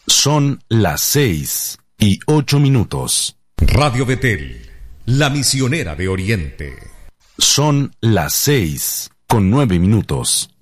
Son las 6:08. Radio Betel, la misionera de Oriente. Son las 6:09.